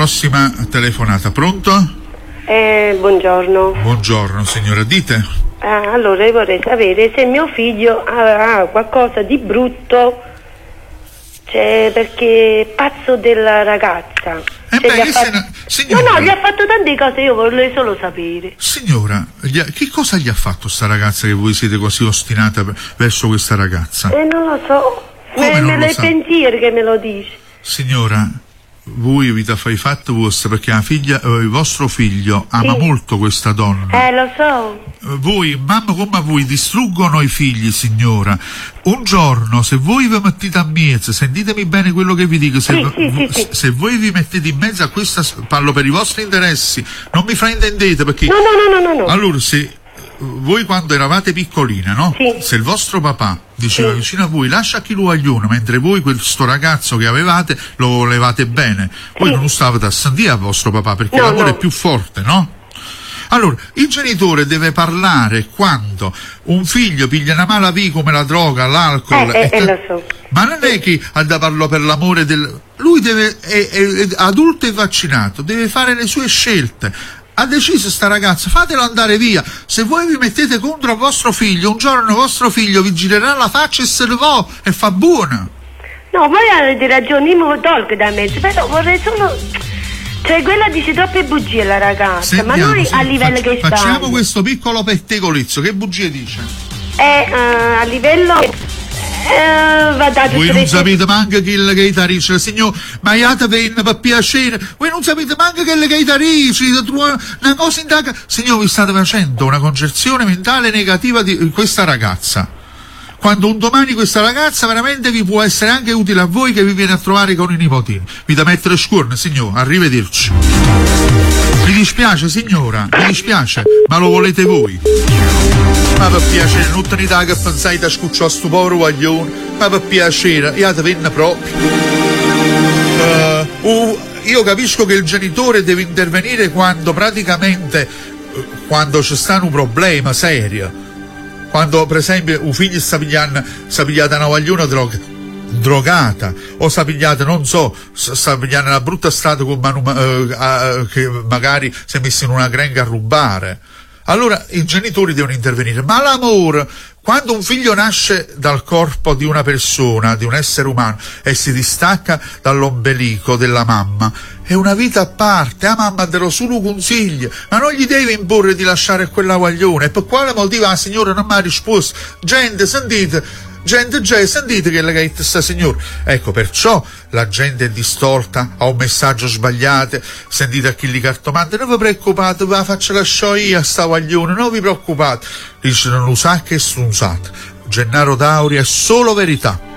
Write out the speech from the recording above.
prossima telefonata. Pronto? Buongiorno. Buongiorno signora, dite. Allora io vorrei sapere se mio figlio ha qualcosa di brutto, cioè, perché è pazzo della ragazza. Signora, No, gli ha fatto tante cose, io vorrei solo sapere. Signora, che cosa gli ha fatto sta ragazza che voi siete così ostinata verso questa ragazza? Non lo so. Me lo è pensiero che me lo dice. Signora, voi vi fai fatto vostro perché il vostro figlio ama molto questa donna. Lo so. Voi, mamma come voi, distruggono i figli, signora. Un giorno, se voi vi mettete a mezzo, sentitemi bene quello che vi dico, se voi vi mettete in mezzo a questa, parlo per i vostri interessi, non mi fraintendete perché... No. Allora, se voi quando eravate piccoline, no? Sì. Se il vostro papà diceva vicino a voi lascia chi lo agliuno, mentre voi questo ragazzo che avevate lo volevate bene, voi non stavate a sentire a vostro papà perché l'amore è più forte, no? Allora, il genitore deve parlare quando un figlio piglia una mala via come la droga, l'alcol, lo so. ma non è che ha da parlare per l'amore del... Lui è adulto e vaccinato, deve fare le sue scelte. Ha deciso sta ragazza, fatelo andare via. Se voi vi mettete contro vostro figlio, un giorno vostro figlio vi girerà la faccia e se ne va e fa buona. No, voi avete ragione, io mi tolgo da mezzo, però vorrei solo... Cioè quella dice troppe bugie la ragazza. Sentiamo, ma noi a livello che stiamo... Facciamo questo piccolo pettegolizzo, che bugie dice? A livello... voi non sapete manco che il gaitarice, signor, ma iate venna per piacere, voi non sapete manco che il gaitarice, una cosa in tacca. Signor, vi state facendo una concezione mentale negativa di questa ragazza. Quando un domani questa ragazza veramente vi può essere anche utile a voi che vi viene a trovare con i nipotini. Vi da mettere scuorne, signor, arrivederci. Mi dispiace, signora, mi dispiace, ma lo volete voi. Ma per piacere, non tenete che pensate da scucciare sto povero guaglione, ma per piacere, io te venne proprio. Io capisco che il genitore deve intervenire quando praticamente, quando c'è stato un problema serio. Quando per esempio un figlio sta pigliando una guagliona drogata, o sta pigliando, non so, sta pigliando una brutta strada con che magari si è messo in una grenga a rubare. Allora i genitori devono intervenire. Ma l'amore, quando un figlio nasce dal corpo di una persona, di un essere umano, e si distacca dall'ombelico della mamma, è una vita a parte. La mamma te lo solo consiglia, ma non gli deve imporre di lasciare quella guaglione. E per quale motivo la signora non mi ha risposto? Gente, sentite che le gaette sta signora. Ecco, perciò la gente è distorta, ha un messaggio sbagliato. Sentite a chi li cartomante, non vi preoccupate, ve la faccio lasciare io a sta guaglione, non vi preoccupate. Dice non lo sa che è strunzato. Gennaro Dauri è solo verità.